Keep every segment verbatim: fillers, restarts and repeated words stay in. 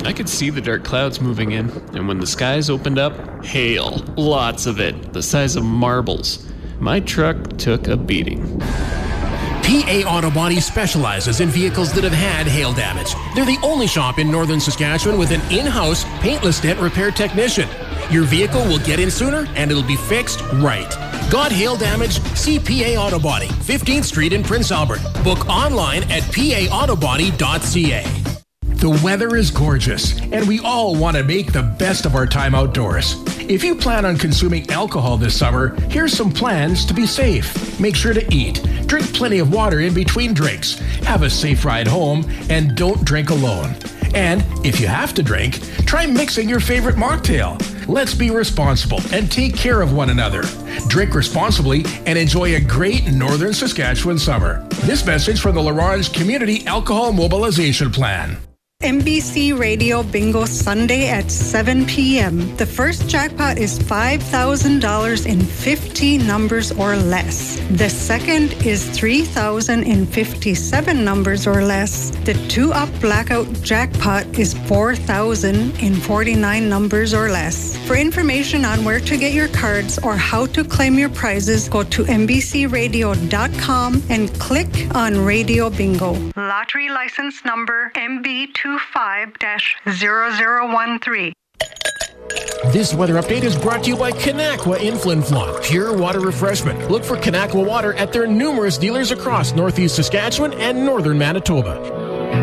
I could see the dark clouds moving in, and when the skies opened up, hail. Lots of it, the size of marbles. My truck took a beating. P A Auto Body specializes in vehicles that have had hail damage. They're the only shop in northern Saskatchewan with an in-house paintless dent repair technician. Your vehicle will get in sooner and it'll be fixed right. Got hail damage? See P A Auto Body, fifteenth Street in Prince Albert. Book online at p a auto body dot c a. The weather is gorgeous, and we all want to make the best of our time outdoors. If you plan on consuming alcohol this summer, here's some plans to be safe. Make sure to eat. Drink plenty of water in between drinks. Have a safe ride home, and don't drink alone. And if you have to drink, try mixing your favorite mocktail. Let's be responsible and take care of one another. Drink responsibly and enjoy a great northern Saskatchewan summer. This message from the Laurens Community Alcohol Mobilization Plan. M B C Radio Bingo Sunday at seven p.m. The first jackpot is five thousand dollars in fifty numbers or less. The second is three thousand dollars in fifty-seven numbers or less. The two-up blackout jackpot is four thousand dollars in forty-nine numbers or less. For information on where to get your cards or how to claim your prizes, go to m b c radio dot com and click on Radio Bingo. Lottery license number M B two five dash zero zero one three. This weather update is brought to you by Kanakwa in Flin Flon. Pure water refreshment. Look for Kanakwa water at their numerous dealers across northeast Saskatchewan and northern Manitoba.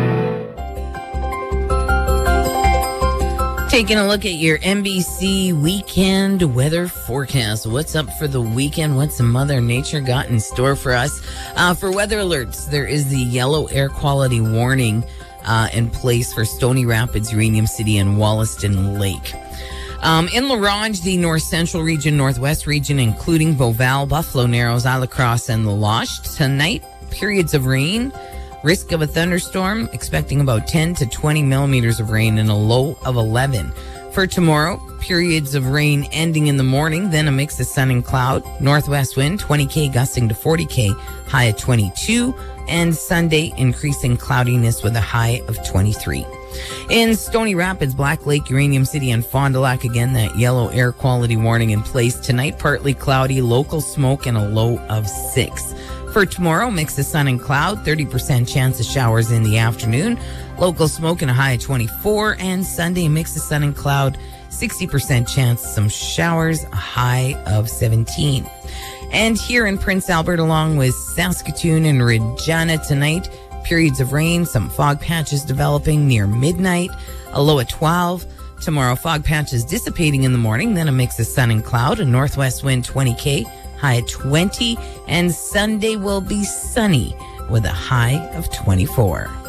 Taking a look at your N B C weekend weather forecast. What's up for the weekend? What's Mother Nature got in store for us? Uh, for weather alerts, there is the yellow air quality warning uh, in place for Stony Rapids, Uranium City, and Wollaston Lake. Um, in La Ronge, the north central region, northwest region, including Beauval, Buffalo Narrows, Alacrosse, and La Loche. Tonight, periods of rain. Risk of a thunderstorm, expecting about ten to twenty millimeters of rain and a low of eleven. For tomorrow, periods of rain ending in the morning, then a mix of sun and cloud. Northwest wind, twenty K gusting to forty K, high at twenty-two. And Sunday, increasing cloudiness with a high of twenty-three. In Stony Rapids, Black Lake, Uranium City, and Fond du Lac, again, that yellow air quality warning in place. Tonight, partly cloudy, local smoke, and a low of six. For tomorrow, mix of sun and cloud, thirty percent chance of showers in the afternoon, local smoke and a high of twenty-four, and Sunday, mix of sun and cloud, sixty percent chance of some showers, a high of seventeen. And here in Prince Albert, along with Saskatoon and Regina tonight, periods of rain, some fog patches developing near midnight, a low at twelve. Tomorrow, fog patches dissipating in the morning, then a mix of sun and cloud, a northwest wind twenty K, high at twenty, and Sunday will be sunny with a high of twenty-four.